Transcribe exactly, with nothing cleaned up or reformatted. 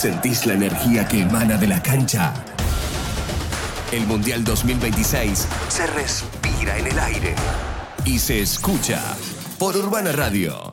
¿Sentís la energía que emana de la cancha? El Mundial dos mil veintiséis se respira en el aire y se escucha por Urbana Radio.